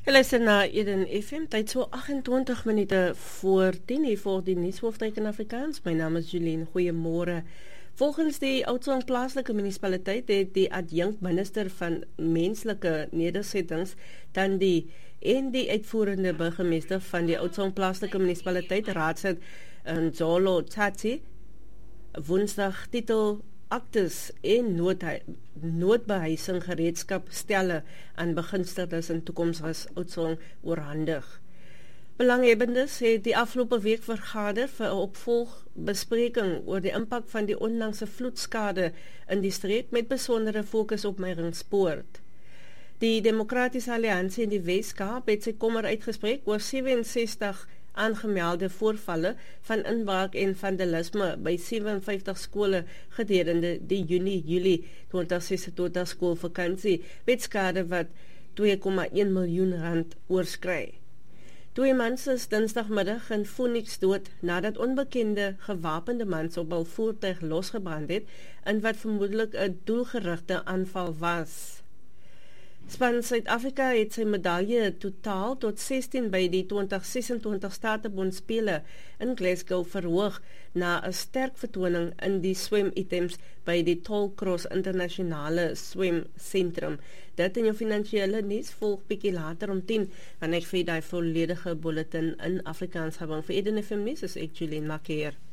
Jy luister na Eden FM, tyd so 28 minute voor 10 hier voor die nuushoofdryk in Afrikaans. My naam is Julien, goeiemôre. Volgens die Oudtshoorn plaaslike munisipaliteit het die adjunkminister van menslike nedersettings dan die uitvoerende burgemeester van die Oudtshoorn plaaslike munisipaliteit raadslid Nzolo Tsatsi woensdag titel aktes en noodbehuising gereedskap stelle aan begunstigdes in toekomstige Oudtshoorn oorhandig. Belanghebbendes het die afgelope week vergader vir 'n opvolgbespreking oor die impak van die onlangse vloedskade in die streek met besondere fokus op Meyringspoort. Die Demokratiese Alliansie in die Wes-Kaap het sy kommer uitgespreek oor 67 aangemelde voorvalle van inbraak en vandalisme by 57 skole gedurende die Junie-Julie 2026 skoolvakansie met skade wat 2,1 miljoen rand oorskry. 2 mans is dinsdagmiddag in Phoenix dood nadat onbekende gewapende mans op hul voertuig losgebrand het in wat vermoedelik 'n doelgerigte aanval was. Span Suid-Afrika het sy medalje totaal tot 16 by die 2026 Statebondspele in Glasgow verhoog na 'n sterk vertoning in die swemitems by die Tollcross internasionale swemsentrum. Dit in jou finansiële nuus volg bietjie later om 10 en ek vir die volledige bulletin in Afrikaans gebring vir Eden FM nuus is ek Julien Makeer.